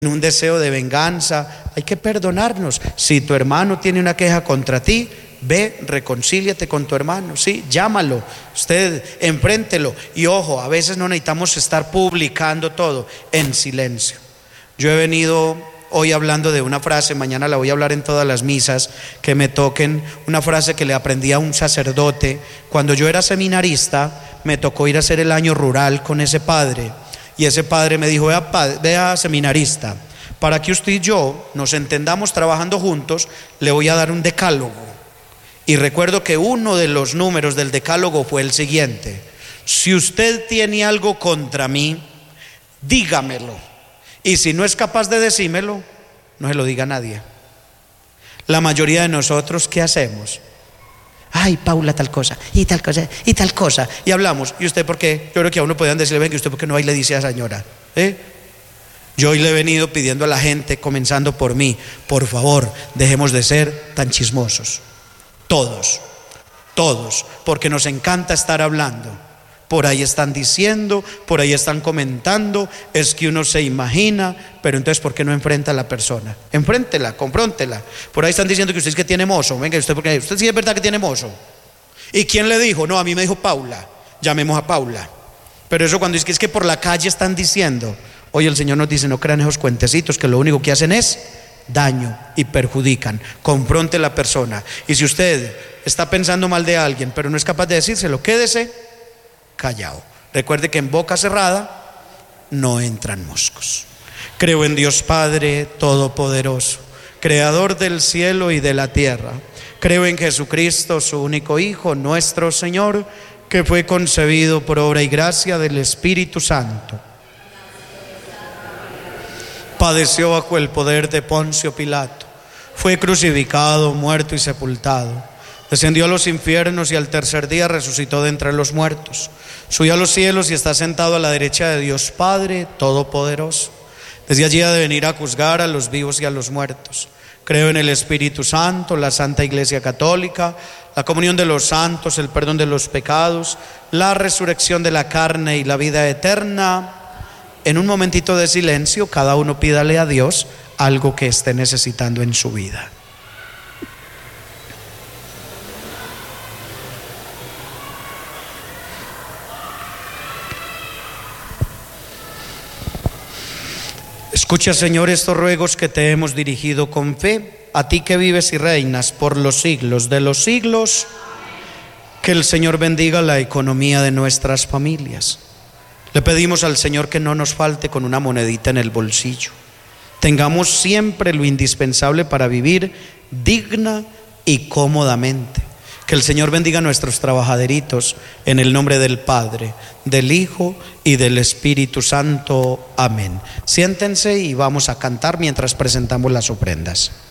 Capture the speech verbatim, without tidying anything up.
un deseo de venganza. Hay que perdonarnos. Si tu hermano tiene una queja contra ti, ve, reconcíliate con tu hermano, sí, llámalo, usted enfréntelo. Y ojo, a veces no necesitamos estar publicando todo, en silencio. Yo he venido hoy hablando de una frase, mañana la voy a hablar en todas las misas que me toquen, una frase que le aprendí a un sacerdote. Cuando yo era seminarista, me tocó ir a hacer el año rural con ese padre. Y ese padre me dijo: vea, vea seminarista, para que usted y yo nos entendamos trabajando juntos, le voy a dar un decálogo. Y recuerdo que uno de los números del decálogo fue el siguiente: si usted tiene algo contra mí, dígamelo. Y si no es capaz de decírmelo, no se lo diga a nadie. La mayoría de nosotros, ¿qué hacemos? Ay, Paula, tal cosa, y tal cosa, y tal cosa. Y hablamos. ¿Y usted por qué? Yo creo que a uno podían decirle: venga, ¿usted por qué no va y le dice a la señora? ¿Eh? Yo hoy le he venido pidiendo a la gente, comenzando por mí, por favor, dejemos de ser tan chismosos. Todos, todos, porque nos encanta estar hablando. Por ahí están diciendo, por ahí están comentando, es que uno se imagina, pero entonces ¿por qué no enfrenta a la persona? Enfréntela, confróntela. Por ahí están diciendo que usted es que tiene mozo. Venga, usted, porque usted sí es verdad que tiene mozo. ¿Y quién le dijo? No, a mí me dijo Paula. Llamemos a Paula. Pero eso cuando es que es que por la calle están diciendo. Hoy el Señor nos dice: no crean esos cuentecitos que lo único que hacen es daño y perjudican. Confronte a la persona. Y si usted está pensando mal de alguien, pero no es capaz de decírselo, quédese callado. Recuerde que en boca cerrada no entran moscos. Creo en Dios Padre Todopoderoso, Creador del cielo y de la tierra. Creo en Jesucristo, su único Hijo, nuestro Señor, que fue concebido por obra y gracia del Espíritu Santo. Padeció bajo el poder de Poncio Pilato, fue crucificado, muerto y sepultado. Descendió a los infiernos y al tercer día resucitó de entre los muertos. Subió a los cielos y está sentado a la derecha de Dios Padre Todopoderoso. Desde allí ha de venir a juzgar a los vivos y a los muertos. Creo en el Espíritu Santo, la Santa Iglesia Católica, la comunión de los santos, el perdón de los pecados, la resurrección de la carne y la vida eterna. En un momentito de silencio, cada uno pídale a Dios algo que esté necesitando en su vida. Escucha, Señor, estos ruegos que te hemos dirigido con fe, a ti que vives y reinas por los siglos de los siglos. Que el Señor bendiga la economía de nuestras familias. Le pedimos al Señor que no nos falte con una monedita en el bolsillo. Tengamos siempre lo indispensable para vivir digna y cómodamente. Que el Señor bendiga a nuestros trabajaderitos, en el nombre del Padre, del Hijo y del Espíritu Santo. Amén. Siéntense y vamos a cantar mientras presentamos las ofrendas.